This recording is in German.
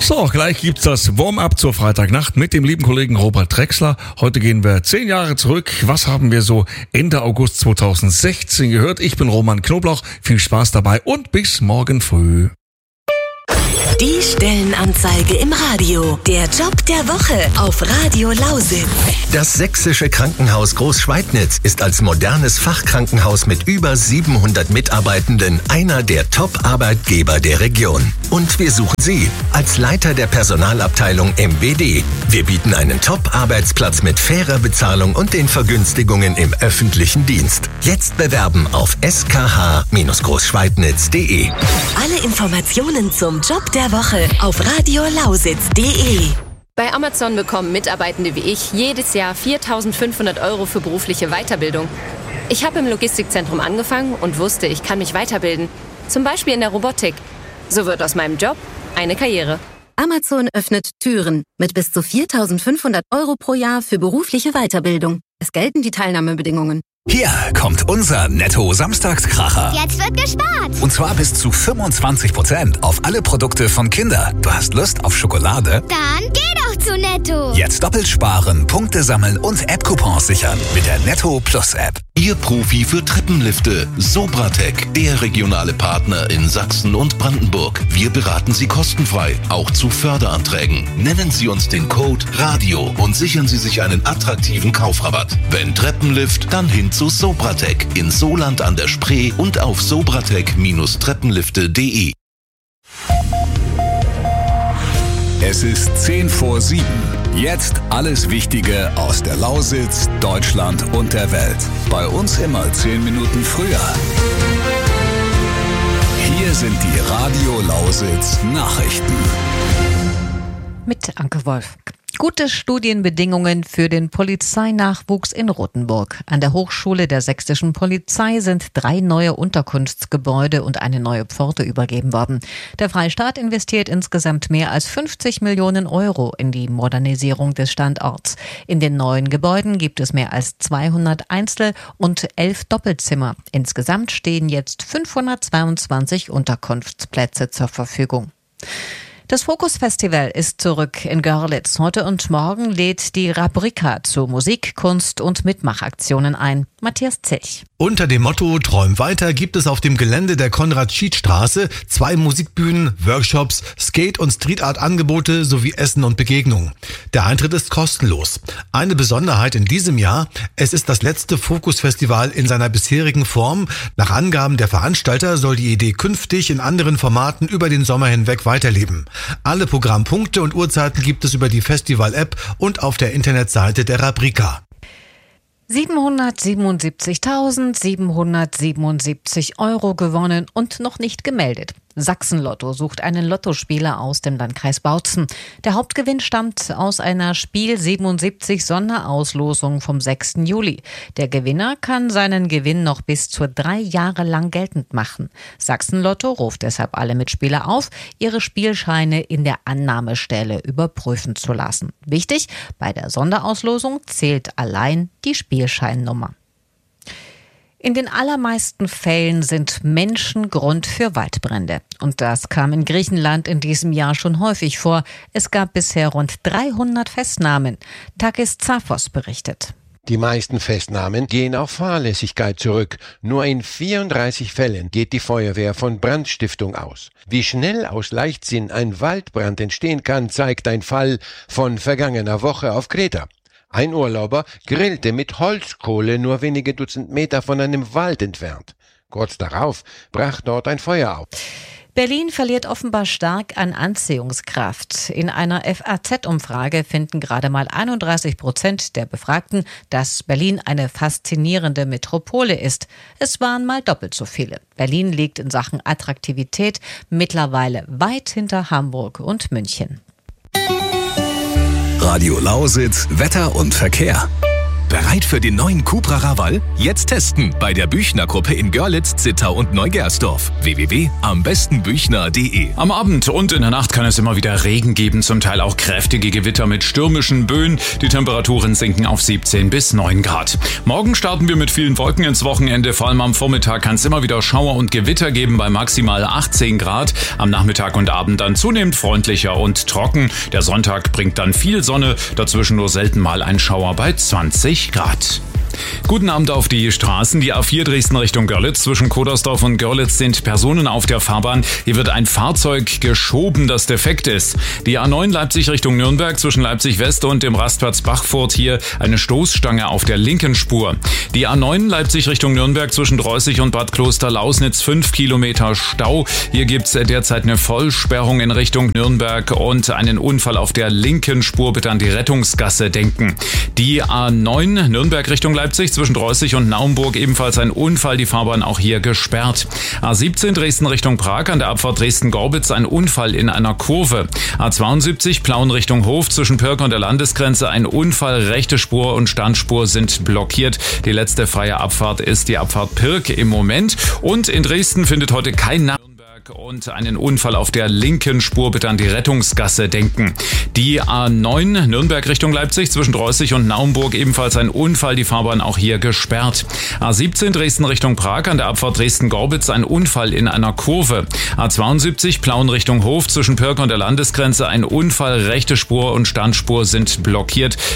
So, gleich gibt's das Warm-up zur Freitagnacht mit dem lieben Kollegen Robert Drexler. Heute gehen wir 10 Jahre zurück. Was haben wir so Ende August 2016 gehört? Ich bin Roman Knoblauch. Viel Spaß dabei und bis morgen früh. Die Stellenanzeige im Radio. Der Job der Woche auf Radio Lausitz. Das Sächsische Krankenhaus Großschweidnitz ist als modernes Fachkrankenhaus mit über 700 Mitarbeitenden einer der Top-Arbeitgeber der Region. Und wir suchen Sie als Leiter der Personalabteilung MBD. Wir bieten einen Top-Arbeitsplatz mit fairer Bezahlung und den Vergünstigungen im öffentlichen Dienst. Jetzt bewerben auf skh-großschweidnitz.de. Alle Informationen zum Job der Woche auf radiolausitz.de. Bei Amazon bekommen Mitarbeitende wie ich jedes Jahr 4.500 € für berufliche Weiterbildung. Ich habe im Logistikzentrum angefangen und wusste, ich kann mich weiterbilden. Zum Beispiel in der Robotik. So wird aus meinem Job eine Karriere. Amazon öffnet Türen mit bis zu 4.500 € pro Jahr für berufliche Weiterbildung. Es gelten die Teilnahmebedingungen. Hier kommt unser Netto-Samstagskracher. Jetzt wird gespart. Und zwar bis zu 25% auf alle Produkte von Kinder. Du hast Lust auf Schokolade? Dann geh doch zu Netto. Jetzt doppelt sparen, Punkte sammeln und App-Coupons sichern mit der Netto Plus App. Ihr Profi für Treppenlifte, Sobratec, der regionale Partner in Sachsen und Brandenburg. Wir beraten Sie kostenfrei, auch zu Förderanträgen. Nennen Sie uns den Code RADIO und sichern Sie sich einen attraktiven Kaufrabatt. Wenn Treppenlift, dann hin zu Sobratec in Soland an der Spree und auf sobratec-treppenlifte.de. Es ist 6:50. Jetzt alles Wichtige aus der Lausitz, Deutschland und der Welt. Bei uns immer 10 Minuten früher. Hier sind die Radio Lausitz Nachrichten. Mit Anke Wolf. Gute Studienbedingungen für den Polizeinachwuchs in Rothenburg. An der Hochschule der sächsischen Polizei sind 3 neue Unterkunftsgebäude und eine neue Pforte übergeben worden. Der Freistaat investiert insgesamt mehr als 50 Millionen € in die Modernisierung des Standorts. In den neuen Gebäuden gibt es mehr als 200 Einzel- und 11 Doppelzimmer. Insgesamt stehen jetzt 522 Unterkunftsplätze zur Verfügung. Das Fokus-Festival ist zurück in Görlitz. Heute und morgen lädt die Rabrika zu Musik-, Kunst- und Mitmachaktionen ein. Matthias Zilch. Unter dem Motto Träum weiter gibt es auf dem Gelände der Konrad-Schied-Straße 2 Musikbühnen, Workshops, Skate- und Streetart-Angebote sowie Essen und Begegnungen. Der Eintritt ist kostenlos. Eine Besonderheit in diesem Jahr, es ist das letzte Fokus-Festival in seiner bisherigen Form. Nach Angaben der Veranstalter soll die Idee künftig in anderen Formaten über den Sommer hinweg weiterleben. Alle Programmpunkte und Uhrzeiten gibt es über die Festival-App und auf der Internetseite der Rabrika. 777.777 € gewonnen und noch nicht gemeldet. Sachsen-Lotto sucht einen Lottospieler aus dem Landkreis Bautzen. Der Hauptgewinn stammt aus einer Spiel 77 Sonderauslosung vom 6. Juli. Der Gewinner kann seinen Gewinn noch bis zu 3 Jahre lang geltend machen. Sachsen-Lotto ruft deshalb alle Mitspieler auf, ihre Spielscheine in der Annahmestelle überprüfen zu lassen. Wichtig, bei der Sonderauslosung zählt allein die Spielscheinnummer. In den allermeisten Fällen sind Menschen Grund für Waldbrände. Und das kam in Griechenland in diesem Jahr schon häufig vor. Es gab bisher rund 300 Festnahmen. Takis Zaphos berichtet. Die meisten Festnahmen gehen auf Fahrlässigkeit zurück. Nur in 34 Fällen geht die Feuerwehr von Brandstiftung aus. Wie schnell aus Leichtsinn ein Waldbrand entstehen kann, zeigt ein Fall von vergangener Woche auf Kreta. Ein Urlauber grillte mit Holzkohle nur wenige Dutzend Meter von einem Wald entfernt. Kurz darauf brach dort ein Feuer auf. Berlin verliert offenbar stark an Anziehungskraft. In einer FAZ-Umfrage finden gerade mal 31% der Befragten, dass Berlin eine faszinierende Metropole ist. Es waren mal doppelt so viele. Berlin liegt in Sachen Attraktivität mittlerweile weit hinter Hamburg und München. Radio Lausitz, Wetter und Verkehr. Bereit für den neuen Cupra Raval? Jetzt testen bei der Büchner-Gruppe in Görlitz, Zittau und Neugersdorf. www.ambestenbüchner.de. Am Abend und in der Nacht kann es immer wieder Regen geben, zum Teil auch kräftige Gewitter mit stürmischen Böen. Die Temperaturen sinken auf 17 bis 9 Grad. Morgen starten wir mit vielen Wolken ins Wochenende. Vor allem am Vormittag kann es immer wieder Schauer und Gewitter geben bei maximal 18 Grad. Am Nachmittag und Abend dann zunehmend freundlicher und trocken. Der Sonntag bringt dann viel Sonne, dazwischen nur selten mal ein Schauer bei 20 Grad. Guten Abend auf die Straßen. Die A4 Dresden Richtung Görlitz. Zwischen Kodersdorf und Görlitz sind Personen auf der Fahrbahn. Hier wird ein Fahrzeug geschoben, das defekt ist. Die A9 Leipzig Richtung Nürnberg. Zwischen Leipzig West und dem Rastplatz Bachfurt hier eine Stoßstange auf der linken Spur. Die A9 Leipzig Richtung Nürnberg. Zwischen Dreußig und Bad Kloster-Lausnitz 5 Kilometer Stau. Hier gibt's derzeit eine Vollsperrung in Richtung Nürnberg und einen Unfall auf der linken Spur. Bitte an die Rettungsgasse denken. Die A9 Nürnberg Richtung Leipzig zwischen Dreußig und Naumburg ebenfalls ein Unfall, die Fahrbahn auch hier gesperrt. A17 Dresden Richtung Prag, an der Abfahrt Dresden-Gorbitz ein Unfall in einer Kurve. A72 Plauen Richtung Hof, zwischen Pirk und der Landesgrenze ein Unfall, rechte Spur und Standspur sind blockiert. Die letzte freie Abfahrt ist die Abfahrt Pirk im Moment. Und in Dresden findet heute kein und einen Unfall auf der linken Spur. Bitte an die Rettungsgasse denken. Die A9 Nürnberg Richtung Leipzig zwischen Dreußig und Naumburg ebenfalls ein Unfall, die Fahrbahn auch hier gesperrt. A17 Dresden Richtung Prag, an der Abfahrt Dresden-Gorbitz ein Unfall in einer Kurve. A72 Plauen Richtung Hof, zwischen Pirk und der Landesgrenze ein Unfall, rechte Spur und Standspur sind blockiert.